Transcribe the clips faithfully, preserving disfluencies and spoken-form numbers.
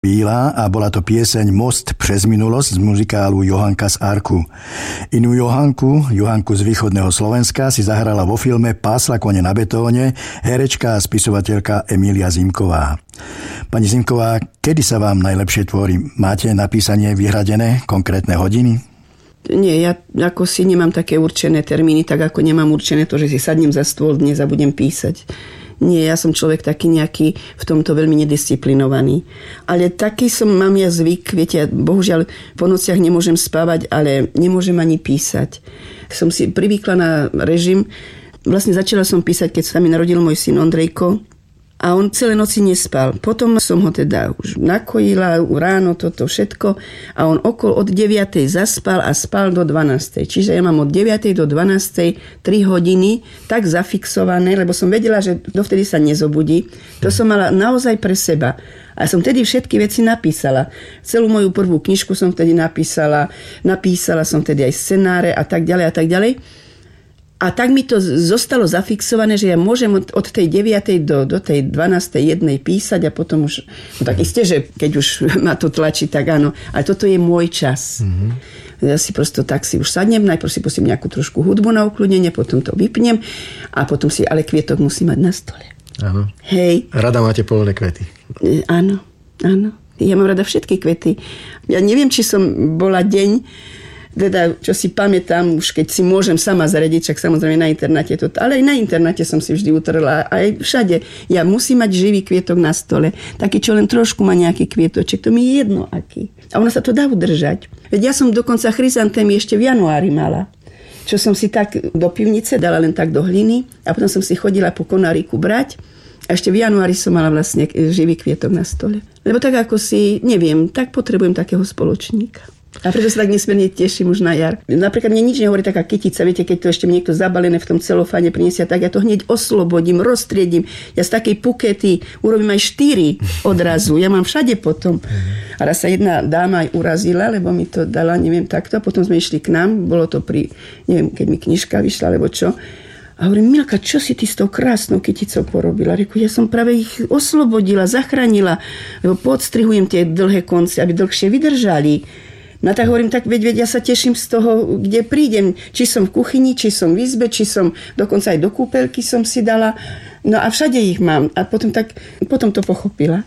Bílá a bola to pieseň Most přes minulosť z muzikálu Johanka z Arku. Inú Johanku, Johanku z východného Slovenska, si zahrala vo filme Pásla kone na betóne herečka a spisovateľka Emília Zimková. Pani Zimková, kedy sa vám najlepšie tvorí? Máte na písanie vyhradené konkrétne hodiny? Nie, ja ako si nemám také určené termíny, tak ako nemám určené to, že si sadnem za stôl dnes a budem písať. Nie, ja som človek taký nejaký v tomto veľmi nedisciplinovaný. Ale taký som, mám ja zvyk, viete, ja bohužiaľ po nociach nemôžem spávať, ale nemôžem ani písať. Som si privykla na režim. Vlastne začala som písať, keď sa mi narodil môj syn Ondrejko. A on celé noci nespal. Potom som ho teda už nakojila, ráno toto všetko. A on okolo od deviatej zaspal a spal do dvanástej. Čiže ja mám od deviatej do dvanástej tri hodiny tak zafixované, lebo som vedela, že dovtedy sa nezobudí. To som mala naozaj pre seba. A som tedy všetky veci napísala. Celú moju prvú knižku som vtedy napísala. Napísala som vtedy aj scenáre a tak ďalej a tak ďalej. A tak mi to zostalo zafixované, že ja môžem od, od tej deviatej do, do tej dvanástej jednej písať a potom už... No tak isté, že keď už ma to tlačí, tak áno. Ale toto je môj čas. Mm-hmm. Ja si prosto tak si už sadnem, najprv si pustím nejakú trošku hudbu na ukľudnenie, potom to vypnem a potom si... Ale kvietok musí mať na stole. Áno. Hej. Rada máte poľné kvety. E, áno, áno. Ja mám rada všetky kvety. Ja neviem, či som bola deň... Teda, čo si pamätám, už keď si môžem sama zaradiť, však samozrejme na internáte to, ale aj na internáte som si vždy utrla, aj všade. Ja musím mať živý kvietok na stole, taký, čo len trošku má nejaký kvietoček, to mi je jedno aký. A ono sa to dá udržať. Veď ja som dokonca chryzantémy ešte v januári mala, čo som si tak do pivnice dala len tak do hliny a potom som si chodila po konáriku brať a ešte v januári som mala vlastne živý kvietok na stole. Lebo tak ako si, neviem, tak potrebujem takého spoločníka. A preto sa tak nesmierne teším už na jar. Napríklad mne nič nehovorí taká kytica, viete, keď to ešte mi niekto zabalené v tom celofáne prinesia, tak ja to hneď oslobodím, roztriedím. Ja z takej pukety urobím aj štyri odrazu. Ja mám všade potom. A raz sa jedna dáma aj urazila, lebo mi to dala, neviem, takto. A potom sme išli k nám, bolo to pri, neviem, keď mi knižka vyšla, alebo čo. A hovorím, Milka, čo si ty s tou krásnou kyticou porobila? Reku, ja som práve ich oslobodila, zachránila, lebo podstrihujem tie dlhé konce, aby dlhšie vydržali. No tak hovorím, tak veď, veď ja sa teším z toho, kde prídem. Či som v kuchyni, či som v izbe, či som dokonca aj do kúpeľky som si dala. No a všade ich mám. A potom, tak, potom to pochopila.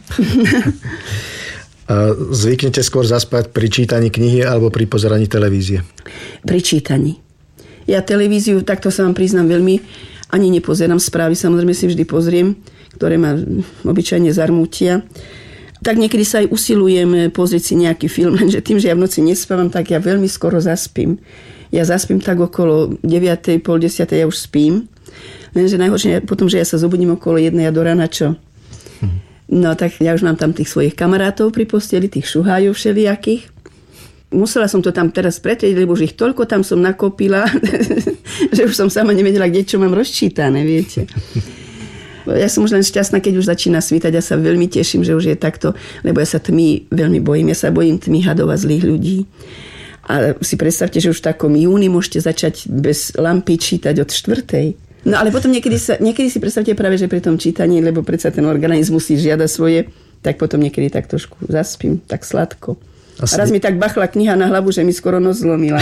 A zvyknete skôr zaspať pri čítaní knihy alebo pri pozeraní televízie? Pri čítaní. Ja televíziu, takto sa vám priznám, veľmi ani nepozerám správy. Samozrejme si vždy pozriem, ktoré ma obyčajne zarmútia. Tak niekedy sa aj usilujem pozrieť si nejaký film, lenže tým, že ja v noci nespávam, tak ja veľmi skoro zaspím. Ja zaspím tak okolo deviatej, pol desiatej, ja už spím. Lenže najhoršie potom, že ja sa zobudím okolo jednej a do rána čo? No tak ja už mám tam tých svojich kamarátov pri posteli, tých šuhájov všelijakých. Musela som to tam teraz pretrieť, lebo už ich toľko tam som nakopila, že už som sama nevedela, kde čo mám rozčítané, viete. Ja som už len šťastná, keď už začína svítať. Ja sa veľmi teším, že už je takto, lebo ja sa tmy veľmi bojím. Ja sa bojím tmy, hadov a zlých ľudí. A si predstavte, že už v takom júni môžete začať bez lampy čítať od štvrtej. No ale potom niekedy, sa, niekedy si predstavte práve, že pri tom čítaní, lebo predsa ten organizmus si žiada svoje, tak potom niekedy tak trošku zaspím, tak sladko. Asi... A raz mi tak bachla kniha na hlavu, že mi skoro nos zlomila.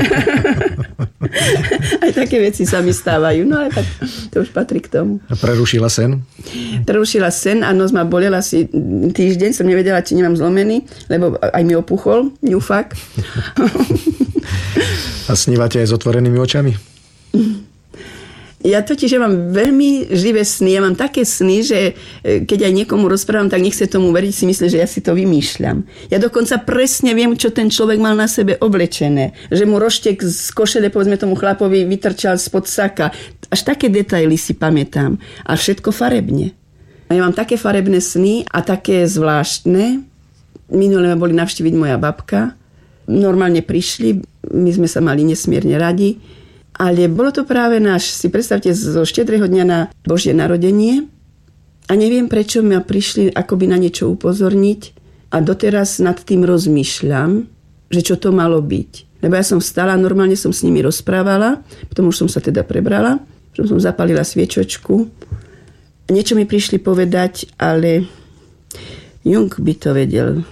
Aj také veci sa mi stávajú, no ale tak to už patrí k tomu. A prerušila sen? Prerušila sen a nos ma bolela si týždeň, som nevedela, či nemám zlomený, lebo aj mi opuchol, ňufak. A snívate aj s otvorenými očami? Ja totiž ja mám veľmi živé sny. Ja mám také sny, že keď aj niekomu rozprávam, tak nechce tomu veriť, si myslí, že ja si to vymýšľam. Ja dokonca presne viem, čo ten človek mal na sebe oblečené. Že mu roštek z košele, povedzme tomu chlapovi, vytrčal spod saka. Až také detaily si pamätám. A všetko farebne. Ja mám také farebné sny a také zvláštne. Minule ma boli navštíviť moja babka. Normálne prišli. My sme sa mali nesmierne radi. Ale bolo to práve náš, si predstavte, zo štedrého dňa na Božie narodenie a neviem, prečo ma prišli akoby na niečo upozorniť a doteraz nad tým rozmýšľam, že čo to malo byť. Lebo ja som vstala, normálne som s nimi rozprávala, potom už som sa teda prebrala, potom som zapalila sviečočku. Niečo mi prišli povedať, ale Jung by to vedel